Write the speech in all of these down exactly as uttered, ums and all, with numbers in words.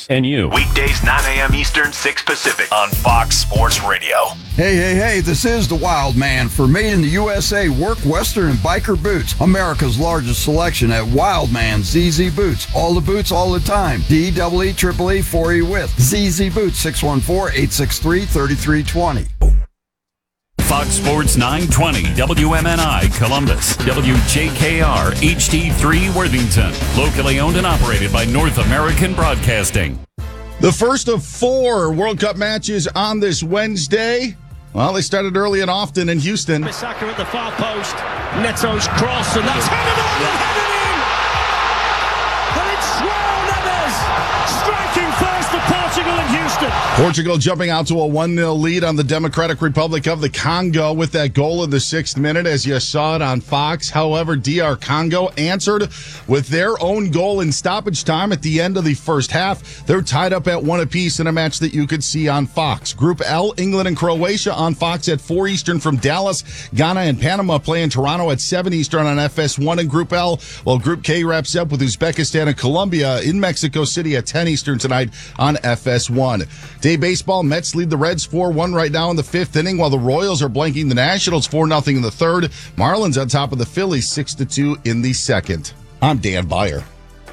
And you. Weekdays nine a.m. Eastern, six Pacific on Fox Sports Radio. Hey, hey, hey, this is the Wild Man for Made in the U S A Work, Western, and Biker Boots. America's largest selection at Wildman Z Z Boots. All the boots, all the time. D E E E E four E with Z Z Boots, six one four, eight six three, three three two zero. Fox Sports nine twenty, W M N I Columbus, W J K R H D three Worthington. Locally owned and operated by North American Broadcasting. The first of four World Cup matches on this Wednesday. Well, they started early and often in Houston. Bissaka at the far post. Neto's cross, and that's headed on and headed in! And it's João Neves striking first for Portugal in Houston. Portugal jumping out to a one nil lead on the Democratic Republic of the Congo with that goal in the sixth minute, as you saw it on Fox. However, D R Congo answered with their own goal in stoppage time at the end of the first half. They're tied up at one apiece in a match that you could see on Fox. Group L, England and Croatia on Fox at four Eastern from Dallas. Ghana and Panama play in Toronto at seven Eastern on F S one in Group L, while Group K wraps up with Uzbekistan and Colombia in Mexico City at ten Eastern tonight on F S one. Day baseball, Mets lead the Reds four one right now in the fifth inning, while the Royals are blanking the Nationals four nothing in the third. Marlins on top of the Phillies six to two in the second. I'm Dan Beyer.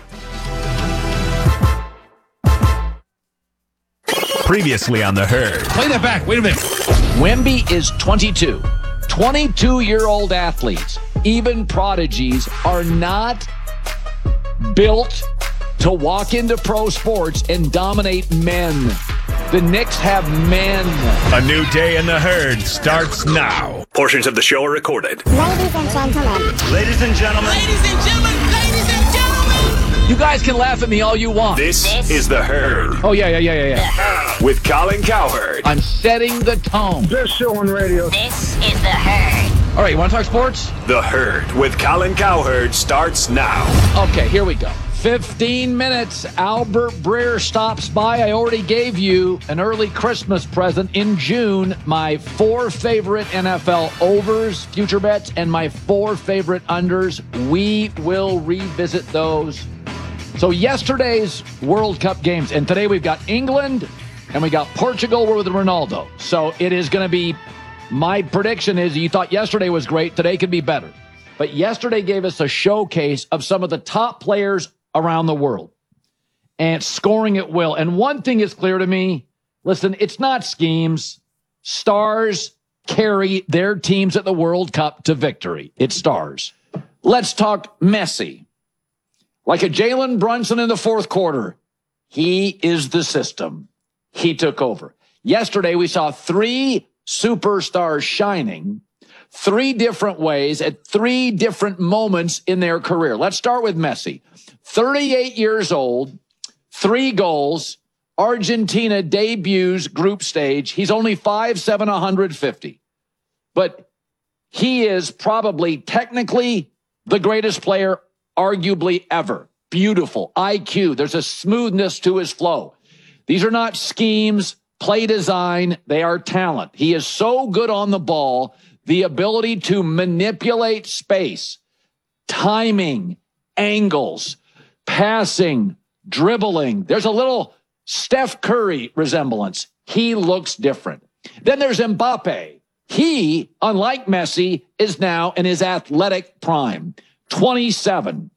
Previously on The Herd. Play that back. Wait a minute. Wemby is twenty-two. twenty-two-year-old athletes, even prodigies, are not built to walk into pro sports and dominate men. The Knicks have men. A new day in The Herd starts now. Portions of the show are recorded. Ladies and gentlemen. Ladies and gentlemen. Ladies and gentlemen. Ladies and gentlemen. You guys can laugh at me all you want. This, this is The Herd. Oh, yeah, yeah, yeah, yeah, yeah. With Colin Cowherd. I'm setting the tone. Best show on radio. This is The Herd. All right, you want to talk sports? The Herd with Colin Cowherd starts now. Okay, here we go. fifteen minutes. Albert Breer stops by. I already gave you an early Christmas present in June. My four favorite N F L overs, future bets, and my four favorite unders. We will revisit those. So yesterday's World Cup games, and today we've got England and we got Portugal with Ronaldo. So it is going to be, my prediction is you thought yesterday was great, today could be better. But yesterday gave us a showcase of some of the top players around the world and scoring at will. And one thing is clear to me, listen, it's not schemes. Stars carry their teams at the World Cup to victory. It's stars. Let's talk Messi. Like a Jalen Brunson in the fourth quarter, he is the system. He took over. Yesterday, we saw three superstars shining three different ways at three different moments in their career. Let's start with Messi. thirty-eight years old, three goals. Argentina debuts group stage. He's only five seven, one fifty. But he is probably technically the greatest player arguably ever. Beautiful. I Q. There's a smoothness to his flow. These are not schemes, play design. They are talent. He is so good on the ball. The ability to manipulate space, timing, angles, passing, dribbling. There's a little Steph Curry resemblance. He looks different. Then there's Mbappe. He, unlike Messi, is now in his athletic prime. twenty-seven.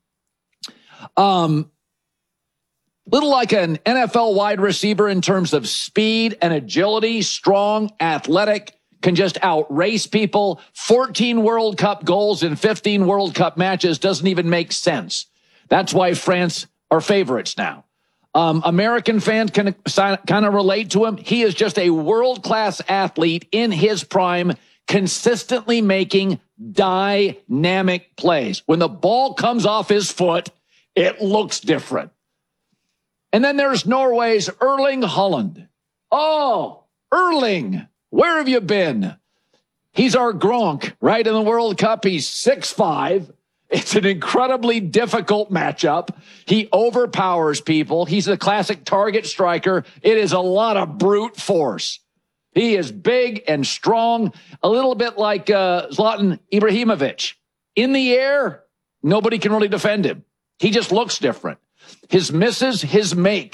Um, little like an N F L wide receiver in terms of speed and agility, strong, athletic, can just outrace people. fourteen World Cup goals in fifteen World Cup matches doesn't even make sense. That's why France are favorites now. Um, American fans can kind of relate to him. He is just a world-class athlete in his prime, consistently making dynamic plays. When the ball comes off his foot, it looks different. And then there's Norway's Erling Haaland. Oh, Erling, where have you been? He's our Gronk, right, in the World Cup. He's six five. It's an incredibly difficult matchup. He overpowers people. He's a classic target striker. It is a lot of brute force. He is big and strong, a little bit like uh, Zlatan Ibrahimovic. In the air, nobody can really defend him. He just looks different. His misses, his makes.